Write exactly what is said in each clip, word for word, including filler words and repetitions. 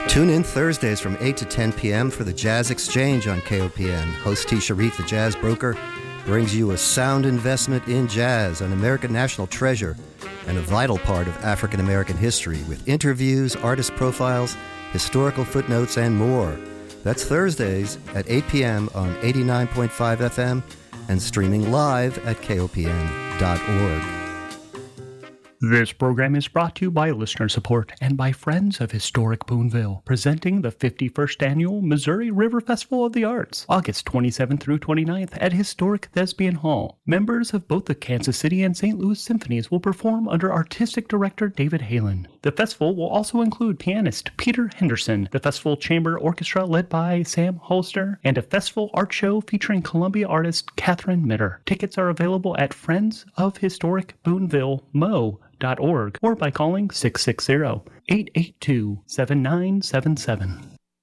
Tune in Thursdays from eight to ten p.m. for the Jazz Exchange on K O P N. Host T. Sharif, the jazz broker, brings you a sound investment in jazz, an American national treasure, and a vital part of African American history with interviews, artist profiles, historical footnotes, and more. That's Thursdays at eight p.m. on eighty-nine point five F M and streaming live at K O P N dot org. This program is brought to you by listener support and by Friends of Historic Boonville, presenting the fifty-first Annual Missouri River Festival of the Arts, August twenty-seventh through twenty-ninth at Historic Thespian Hall. Members of both the Kansas City and Saint Louis Symphonies will perform under Artistic Director David Halen. The festival will also include pianist Peter Henderson, the Festival Chamber Orchestra led by Sam Holster, and a festival art show featuring Columbia artist Catherine Mitter. Tickets are available at Friends of Historic Boonville Mo. Dot org or by calling six six zero, eight eight two, seven nine seven seven.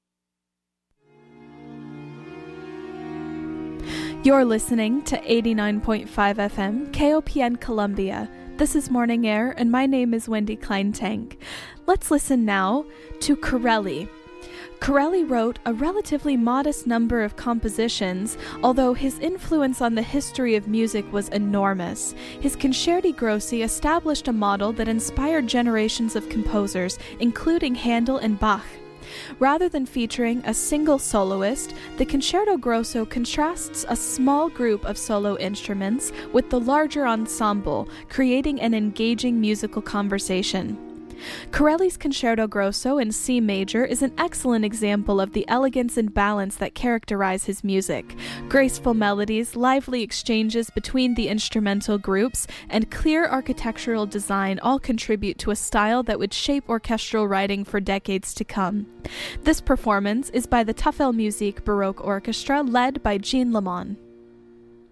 You're listening to eighty-nine point five F M K O P N Columbia. This is Morning Air, and my name is Wendy Kleintank. Let's listen now to Corelli. Corelli wrote a relatively modest number of compositions, although his influence on the history of music was enormous. His Concerti Grossi established a model that inspired generations of composers, including Handel and Bach. Rather than featuring a single soloist, the Concerto Grosso contrasts a small group of solo instruments with the larger ensemble, creating an engaging musical conversation. Corelli's Concerto Grosso in C major is an excellent example of the elegance and balance that characterize his music. Graceful melodies, lively exchanges between the instrumental groups, and clear architectural design all contribute to a style that would shape orchestral writing for decades to come. This performance is by the Tafel Musique Baroque Orchestra led by Jean Lamont.